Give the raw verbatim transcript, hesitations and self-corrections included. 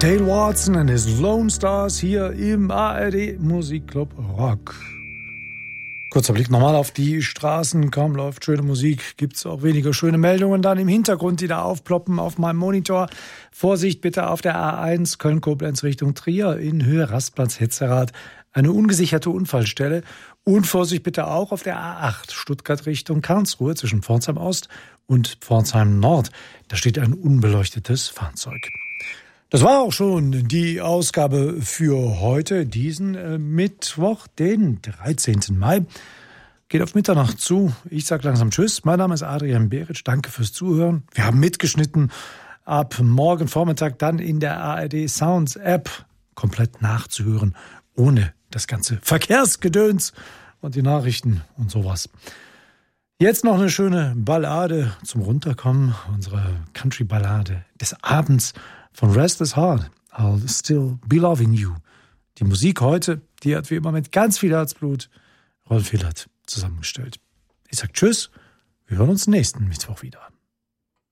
Dale Watson and his Lone Stars hier im A R D Musikclub Rock. Kurzer Blick nochmal auf die Straßen. Kaum läuft schöne Musik, gibt es auch weniger schöne Meldungen dann im Hintergrund, die da aufploppen auf meinem Monitor. Vorsicht bitte auf der A eins Köln-Koblenz Richtung Trier in Höhe Rastplatz Hetzerath. Eine ungesicherte Unfallstelle. Und Vorsicht bitte auch auf der A acht Stuttgart Richtung Karlsruhe zwischen Pforzheim Ost und Pforzheim Nord. Da steht ein unbeleuchtetes Fahrzeug. Das war auch schon die Ausgabe für heute, diesen äh, Mittwoch, den dreizehnten Mai. Geht auf Mitternacht zu. Ich sage langsam Tschüss. Mein Name ist Adrian Beritsch. Danke fürs Zuhören. Wir haben mitgeschnitten. Ab morgen Vormittag dann in der A R D Sounds App komplett nachzuhören, ohne das ganze Verkehrsgedöns und die Nachrichten und sowas. Jetzt noch eine schöne Ballade zum Runterkommen. Unsere Country-Ballade des Abends von Restless Heart, I'll Still Be Loving You. Die Musik heute, die hat wie immer mit ganz viel Herzblut Rolf Hillert zusammengestellt. Ich sag Tschüss, wir hören uns nächsten Mittwoch wieder.